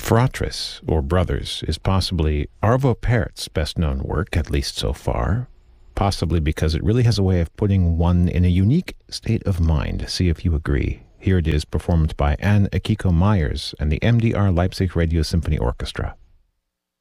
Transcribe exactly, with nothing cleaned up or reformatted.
Fratris, or Brothers, is possibly Arvo Pärt's best-known work, at least so far, possibly because it really has a way of putting one in a unique state of mind. See if you agree. Here it is, performed by Anne Akiko Myers and the M D R Leipzig Radio Symphony Orchestra.